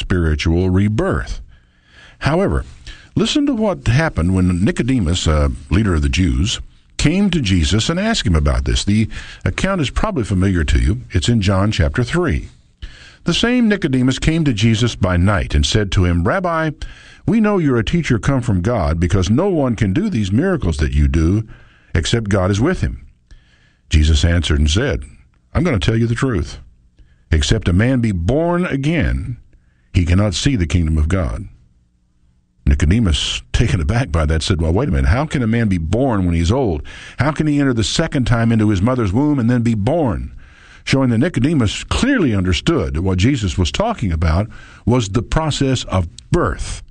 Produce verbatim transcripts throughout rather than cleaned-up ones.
spiritual rebirth. However, listen to what happened when Nicodemus, a leader of the Jews, came to Jesus and asked him about this. The account is probably familiar to you. It's in John chapter three. The same Nicodemus came to Jesus by night and said to him, "Rabbi, we know you're a teacher come from God, because no one can do these miracles that you do except God is with him." Jesus answered and said, "I'm going to tell you the truth. Except a man be born again, he cannot see the kingdom of God." Nicodemus, taken aback by that, said, "Well, wait a minute. How can a man be born when he's old? How can he enter the second time into his mother's womb and then be born?" Showing that Nicodemus clearly understood that what Jesus was talking about was the process of birth.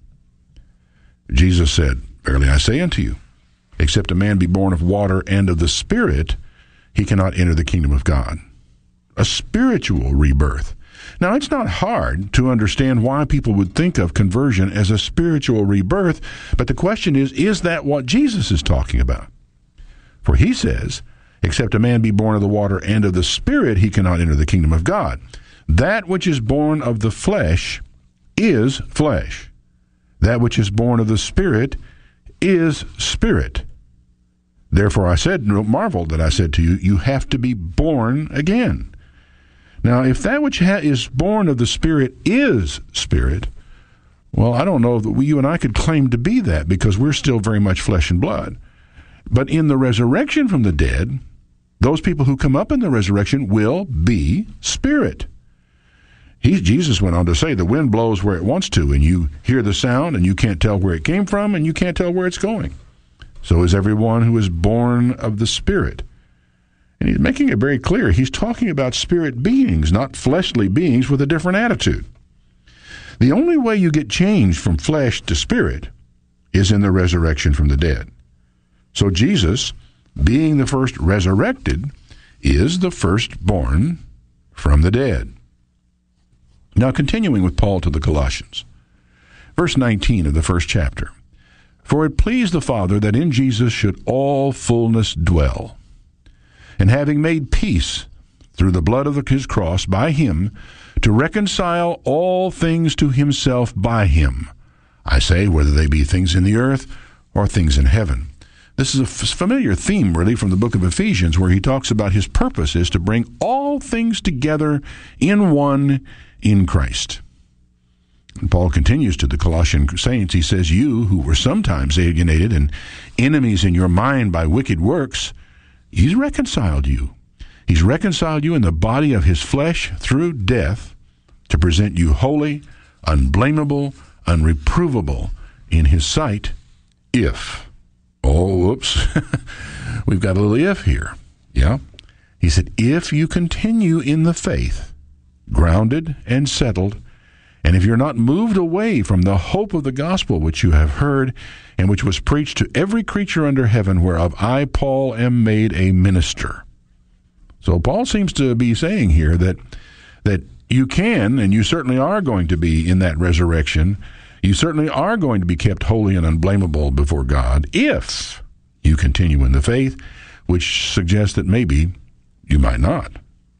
Jesus said, "Verily I say unto you, except a man be born of water and of the Spirit, he cannot enter the kingdom of God." A spiritual rebirth. Now, it's not hard to understand why people would think of conversion as a spiritual rebirth, but the question is, is that what Jesus is talking about? For he says, "Except a man be born of the water and of the Spirit, he cannot enter the kingdom of God. That which is born of the flesh is flesh. That which is born of the Spirit is spirit. Therefore I said, marvel that I said to you, you have to be born again." Now, if that which ha- is born of the Spirit is spirit, well, I don't know that we, you and I could claim to be that, because we're still very much flesh and blood. But in the resurrection from the dead, those people who come up in the resurrection will be spirit. He, Jesus went on to say, the wind blows where it wants to, and you hear the sound, and you can't tell where it came from, and you can't tell where it's going. So is everyone who is born of the Spirit. And he's making it very clear. He's talking about spirit beings, not fleshly beings with a different attitude. The only way you get changed from flesh to spirit is in the resurrection from the dead. So Jesus, being the first resurrected, is the firstborn from the dead. Now, continuing with Paul to the Colossians, verse nineteen of the first chapter. "For it pleased the Father that in Jesus should all fullness dwell. And having made peace through the blood of his cross by him, to reconcile all things to himself by him. I say, whether they be things in the earth or things in heaven." This is a f- familiar theme, really, from the book of Ephesians, where he talks about his purpose is to bring all things together in one in Christ. And Paul continues to the Colossian saints. He says, "You who were sometimes alienated and enemies in your mind by wicked works, he's reconciled you. He's reconciled you in the body of his flesh through death to present you holy, unblameable, unreprovable in his sight, if..." Oh, whoops. We've got a little if here. Yeah. He said, "If you continue in the faith, grounded and settled, and if you're not moved away from the hope of the gospel which you have heard, and which was preached to every creature under heaven, whereof I, Paul, am made a minister." So Paul seems to be saying here that that you can, and you certainly are going to be in that resurrection, you certainly are going to be kept holy and unblameable before God if you continue in the faith, which suggests that maybe you might not.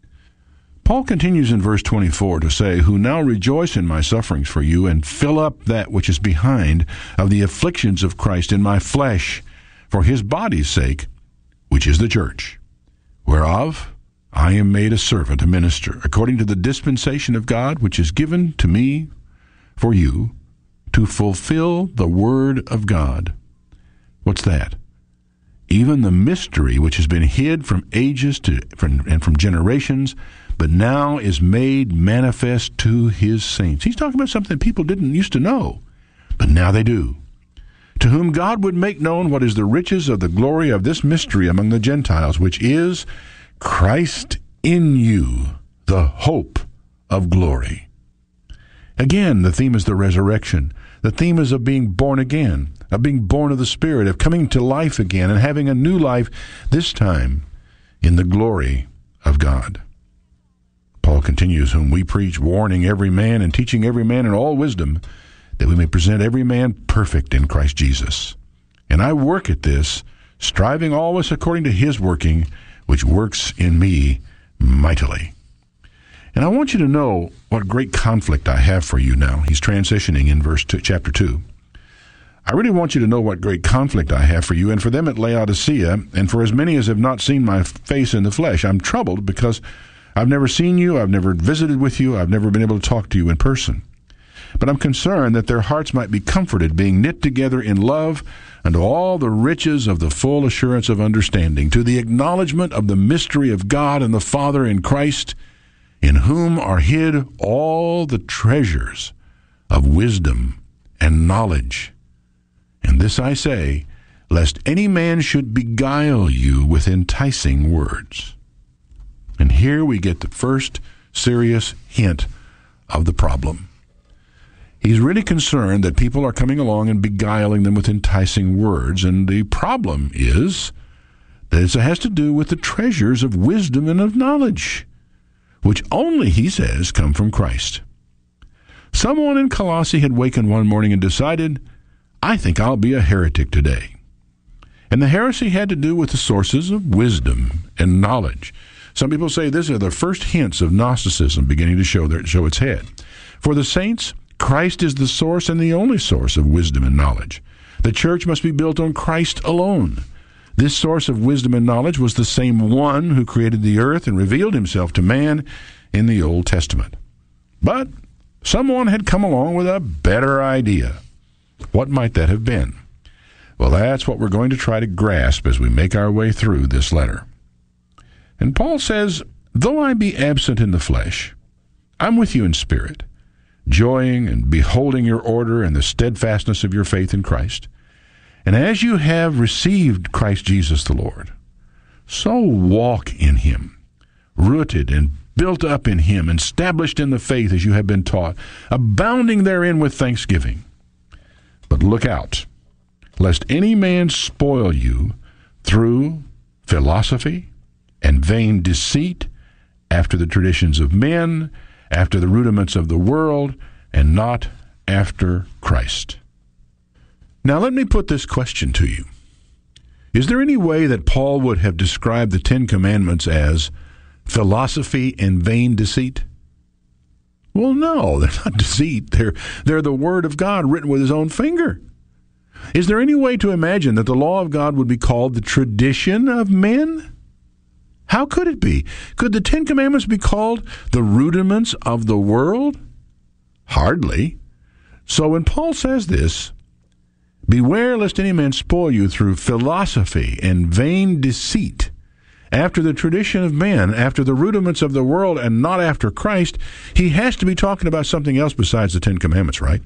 Paul continues in verse twenty-four to say, "Who now rejoice in my sufferings for you, and fill up that which is behind of the afflictions of Christ in my flesh, for his body's sake, which is the church, whereof I am made a servant, a minister, according to the dispensation of God, which is given to me for you, to fulfill the word of God." What's that? "Even the mystery which has been hid from ages to from, and from generations, but now is made manifest to his saints." He's talking about something people didn't used to know, but now they do. "To whom God would make known what is the riches of the glory of this mystery among the Gentiles, which is Christ in you, the hope of glory." Again, the theme is the resurrection. The theme is of being born again, of being born of the Spirit, of coming to life again and having a new life, this time in the glory of God. Paul continues, "Whom we preach, warning every man and teaching every man in all wisdom, that we may present every man perfect in Christ Jesus. And I work at this, striving always according to his working, which works in me mightily." And I want you to know what great conflict I have for you now. He's transitioning in verse two, chapter two. I really want you to know what great conflict I have for you and for them at Laodicea, and for as many as have not seen my face in the flesh. I'm troubled because I've never seen you, I've never visited with you, I've never been able to talk to you in person. But I'm concerned that their hearts might be comforted, being knit together in love unto all the riches of the full assurance of understanding, to the acknowledgement of the mystery of God and the Father in Christ, in whom are hid all the treasures of wisdom and knowledge. And this I say, lest any man should beguile you with enticing words. And here we get the first serious hint of the problem. He's really concerned that people are coming along and beguiling them with enticing words, and the problem is that it has to do with the treasures of wisdom and of knowledge, which only, he says, come from Christ. Someone in Colossae had wakened one morning and decided, I think I'll be a heretic today. And the heresy had to do with the sources of wisdom and knowledge. Some people say these are the first hints of Gnosticism beginning to show their, show its head. For the saints, Christ is the source and the only source of wisdom and knowledge. The church must be built on Christ alone. This source of wisdom and knowledge was the same one who created the earth and revealed himself to man in the Old Testament. But someone had come along with a better idea. What might that have been? Well, that's what we're going to try to grasp as we make our way through this letter. And Paul says, though I be absent in the flesh, I'm with you in spirit, joying and beholding your order and the steadfastness of your faith in Christ. And as you have received Christ Jesus the Lord, so walk in him, rooted and built up in him, and established in the faith as you have been taught, abounding therein with thanksgiving. But look out, lest any man spoil you through philosophy and vain deceit, after the traditions of men, after the rudiments of the world, and not after Christ. Now let me put this question to you. Is there any way that Paul would have described the Ten Commandments as philosophy and vain deceit? Well, no, they're not deceit. They're, they're the Word of God written with his own finger. Is there any way to imagine that the law of God would be called the tradition of men? How could it be? Could the Ten Commandments be called the rudiments of the world? Hardly. So when Paul says this, beware lest any man spoil you through philosophy and vain deceit, after the tradition of men, after the rudiments of the world, and not after Christ, he has to be talking about something else besides the Ten Commandments, right?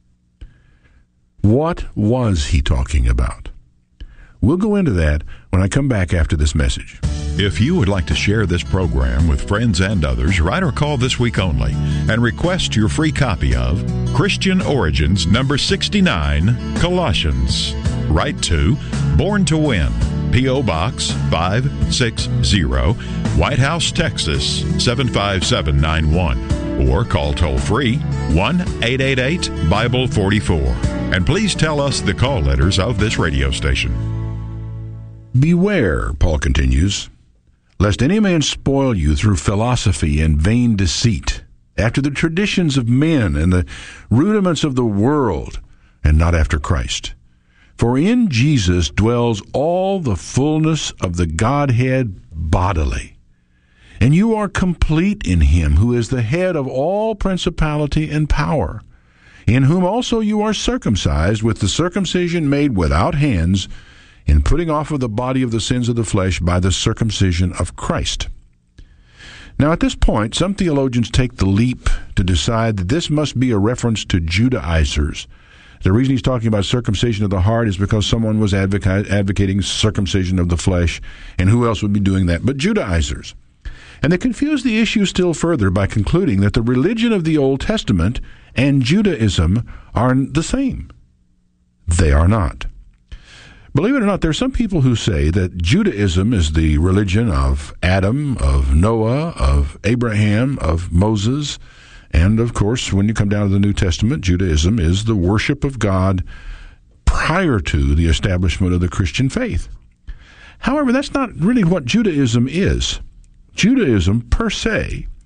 What was he talking about? We'll go into that when I come back after this message. If you would like to share this program with friends and others, write or call this week only and request your free copy of Christian Origins number sixty-nine, Colossians. Write to Born to Win, P O. Box five sixty, White House, Texas seven five seven nine one, or call toll-free one eight eight eight Bible forty-four. And please tell us the call letters of this radio station. Beware, Paul continues, lest any man spoil you through philosophy and vain deceit, after the traditions of men and the rudiments of the world, and not after Christ. For in Jesus dwells all the fullness of the Godhead bodily, and you are complete in him who is the head of all principality and power, in whom also you are circumcised with the circumcision made without hands, in putting off of the body of the sins of the flesh by the circumcision of Christ. Now at this point, some theologians take the leap to decide that this must be a reference to Judaizers. The reason he's talking about circumcision of the heart is because someone was advoca- advocating circumcision of the flesh, and who else would be doing that but Judaizers? And they confuse the issue still further by concluding that the religion of the Old Testament and Judaism are the same. They are not. Believe it or not, there are some people who say that Judaism is the religion of Adam, of Noah, of Abraham, of Moses, and of course, when you come down to the New Testament, Judaism is the worship of God prior to the establishment of the Christian faith. However, that's not really what Judaism is. Judaism, per se,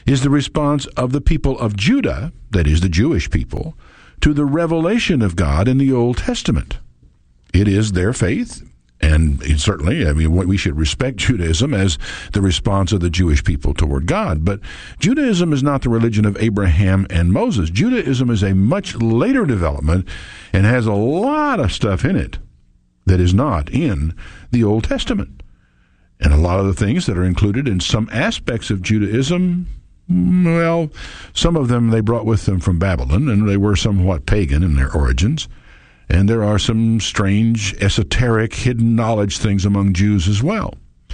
is the response of the people of Judah, that is, the Jewish people, to the revelation of God in the Old Testament. It is their faith, and it certainly, I mean, we should respect Judaism as the response of the Jewish people toward God. But Judaism is not the religion of Abraham and Moses. Judaism is a much later development and has a lot of stuff in it that is not in the Old Testament. And a lot of the things that are included in some aspects of Judaism, well, some of them they brought with them from Babylon, and they were somewhat pagan in their origins. And there are some strange, esoteric, hidden knowledge things among Jews as well.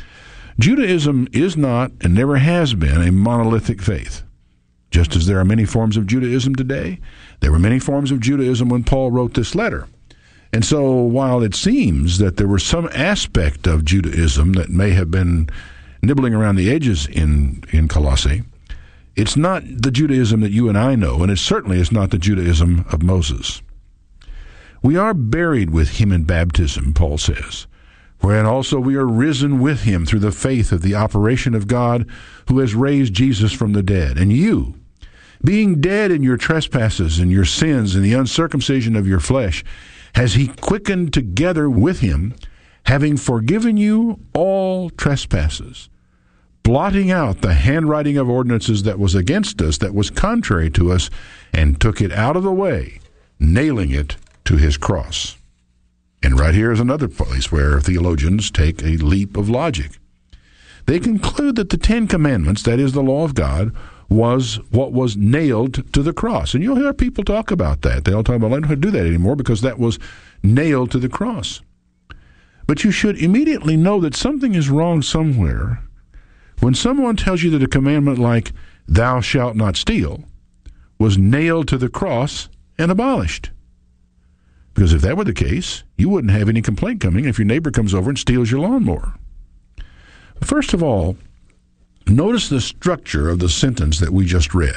Judaism is not and never has been a monolithic faith. Just as there are many forms of Judaism today, there were many forms of Judaism when Paul wrote this letter. And so while it seems that there was some aspect of Judaism that may have been nibbling around the edges in, in Colossae, it's not the Judaism that you and I know, and it certainly is not the Judaism of Moses. We are buried with him in baptism, Paul says, wherein also we are risen with him through the faith of the operation of God who has raised Jesus from the dead. And you, being dead in your trespasses and your sins and the uncircumcision of your flesh, has he quickened together with him, having forgiven you all trespasses, blotting out the handwriting of ordinances that was against us, that was contrary to us, and took it out of the way, nailing it to his cross. And right here is another place where theologians take a leap of logic. They conclude that the Ten Commandments, that is the law of God, was what was nailed to the cross. And you'll hear people talk about that. They'll talk about, I don't have to do that anymore because that was nailed to the cross. But you should immediately know that something is wrong somewhere when someone tells you that a commandment like, thou shalt not steal, was nailed to the cross and abolished. Because if that were the case, you wouldn't have any complaint coming if your neighbor comes over and steals your lawnmower. First of all, notice the structure of the sentence that we just read.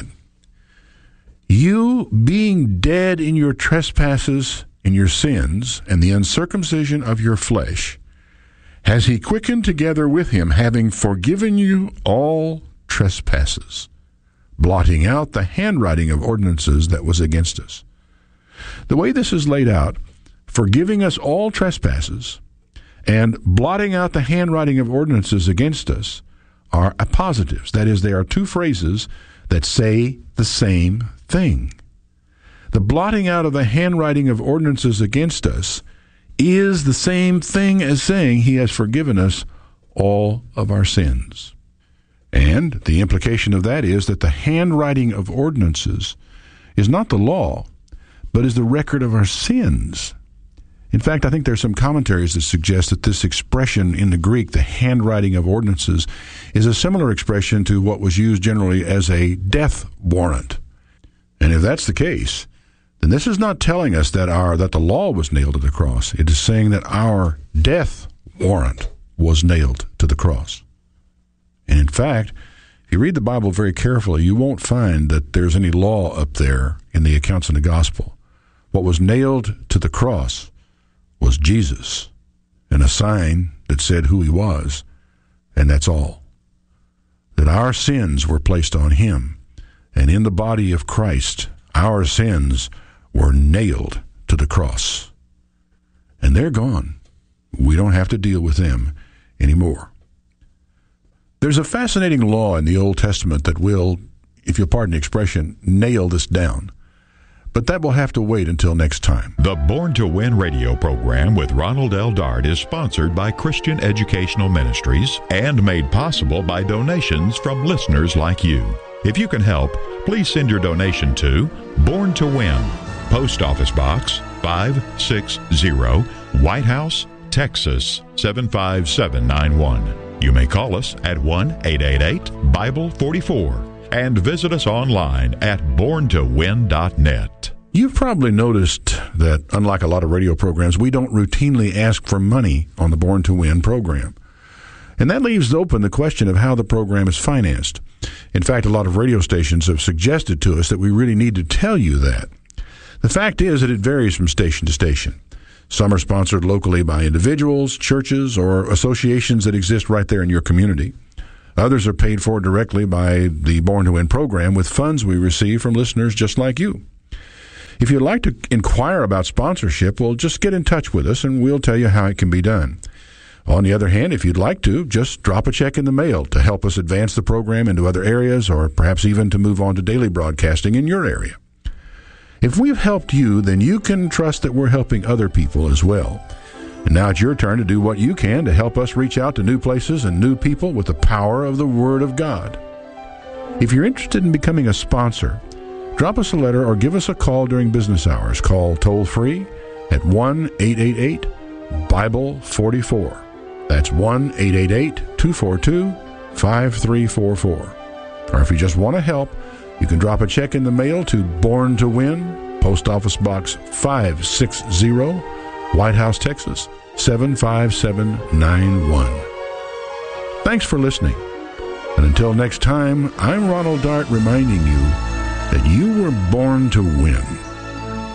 You, being dead in your trespasses and your sins and the uncircumcision of your flesh, has he quickened together with him, having forgiven you all trespasses, blotting out the handwriting of ordinances that was against us. The way this is laid out, forgiving us all trespasses and blotting out the handwriting of ordinances against us, are appositives. That is, they are two phrases that say the same thing. The blotting out of the handwriting of ordinances against us is the same thing as saying he has forgiven us all of our sins. And the implication of that is that the handwriting of ordinances is not the law, but is the record of our sins. In fact, I think there are some commentaries that suggest that this expression in the Greek, the handwriting of ordinances, is a similar expression to what was used generally as a death warrant. And if that's the case, then this is not telling us that our that the law was nailed to the cross. It is saying that our death warrant was nailed to the cross. And in fact, if you read the Bible very carefully, you won't find that there's any law up there in the accounts in the gospel. What was nailed to the cross was Jesus, and a sign that said who he was, and that's all. That our sins were placed on him, and in the body of Christ, our sins were nailed to the cross. And they're gone. We don't have to deal with them anymore. There's a fascinating law in the Old Testament that will, if you'll pardon the expression, nail this down. But that will have to wait until next time. The Born to Win radio program with Ronald L. Dart is sponsored by Christian Educational Ministries and made possible by donations from listeners like you. If you can help, please send your donation to Born to Win, Post Office Box five sixty, White House, Texas seven five seven nine one. You may call us at one eight eight eight Bible forty-four and visit us online at born to win dot net. You've probably noticed that, unlike a lot of radio programs, we don't routinely ask for money on the Born to Win program. And that leaves open the question of how the program is financed. In fact, a lot of radio stations have suggested to us that we really need to tell you that. The fact is that it varies from station to station. Some are sponsored locally by individuals, churches, or associations that exist right there in your community. Others are paid for directly by the Born to Win program with funds we receive from listeners just like you. If you'd like to inquire about sponsorship, well, just get in touch with us and we'll tell you how it can be done. On the other hand, if you'd like to, just drop a check in the mail to help us advance the program into other areas or perhaps even to move on to daily broadcasting in your area. If we've helped you, then you can trust that we're helping other people as well. And now it's your turn to do what you can to help us reach out to new places and new people with the power of the Word of God. If you're interested in becoming a sponsor, drop us a letter or give us a call during business hours. Call toll-free at one eight eight eight Bible forty-four. That's one eight eight eight, two four two, five three four four. Or if you just want to help, you can drop a check in the mail to Born to Win, Post Office Box five sixty, White House, Texas, seven five seven nine one. Thanks for listening. And until next time, I'm Ronald Dart reminding you that you were born to win.